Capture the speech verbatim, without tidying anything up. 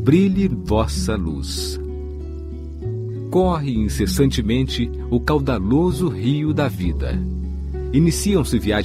brilhe vossa luz. Corre incessantemente o caudaloso rio da vida. Iniciam-se viagens